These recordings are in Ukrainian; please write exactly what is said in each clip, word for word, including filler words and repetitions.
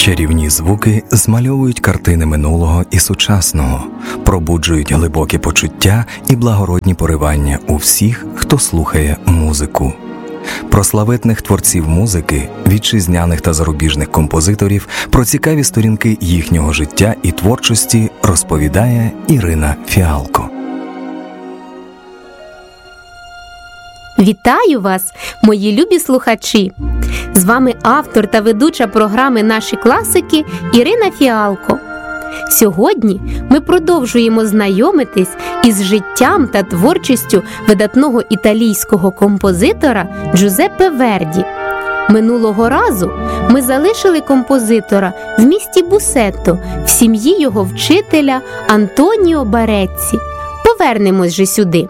Чарівні звуки змальовують картини минулого і сучасного, пробуджують глибокі почуття і благородні поривання у всіх, хто слухає музику. Про славетних творців музики, вітчизняних та зарубіжних композиторів, про цікаві сторінки їхнього життя і творчості розповідає Ірина Фіалко. Вітаю вас, мої любі слухачі! З вами автор та ведуча програми «Наші класики» Ірина Фіалко. Сьогодні ми продовжуємо знайомитись із життям та творчістю видатного італійського композитора Джузеппе Верді. Минулого разу ми залишили композитора в місті Бусетто в сім'ї його вчителя Антоніо Барецці. Повернемось же сюди.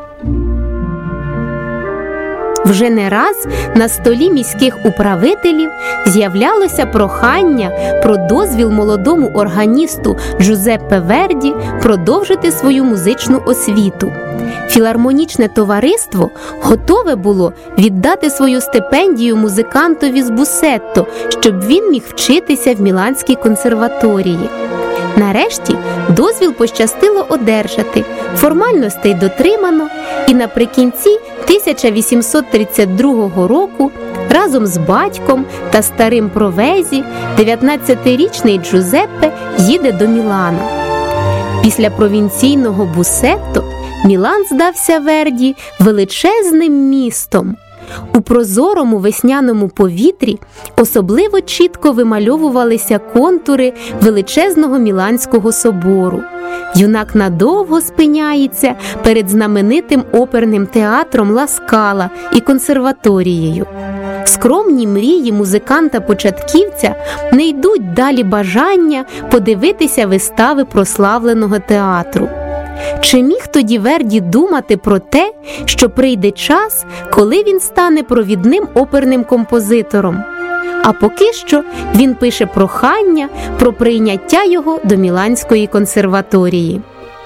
Вже не раз на столі міських управителів з'являлося прохання про дозвіл молодому органісту Джузеппе Верді продовжити свою музичну освіту. Філармонічне товариство готове було віддати свою стипендію музикантові з Бусетто, щоб він міг вчитися в Міланській консерваторії. Нарешті дозвіл пощастило одержати, формальностей дотримано, і наприкінці тисяча вісімсот тридцять другого року разом з батьком та старим Провезі дев'ятнадцятирічний Джузеппе їде до Мілана. Після провінційного Бусетто Мілан здався Верді величезним містом. У прозорому весняному повітрі особливо чітко вимальовувалися контури величезного Міланського собору. Юнак надовго спиняється перед знаменитим оперним театром Ла Скала і консерваторією. Скромні мрії музиканта-початківця не йдуть далі бажання подивитися вистави прославленого театру. Чи міг тоді Верді думати про те, що прийде час, коли він стане провідним оперним композитором? А поки що він пише прохання про прийняття його до Міланської консерваторії.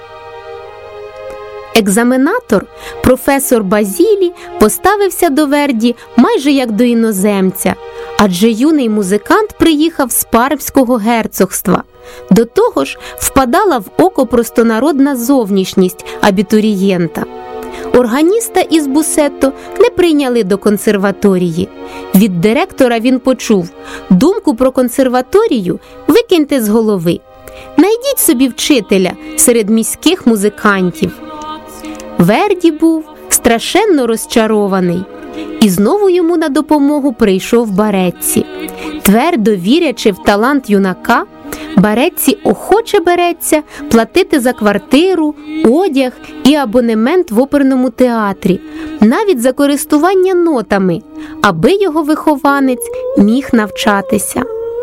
Екзаменатор, професор Базілі, поставився до Верді майже як до іноземця, адже юний музикант приїхав з Пармського герцогства. До того ж, впадала в око простонародна зовнішність абітурієнта. Органіста із Бусетто не прийняли до консерваторії. Від директора він почув: думку про консерваторію викиньте з голови. Найдіть собі вчителя серед міських музикантів. Верді був страшенно розчарований. І знову йому на допомогу прийшов Барецці. Твердо вірячи в талант юнака, Барецці охоче береться платити за квартиру, одяг і абонемент в оперному театрі, навіть за користування нотами, аби його вихованець міг навчатися.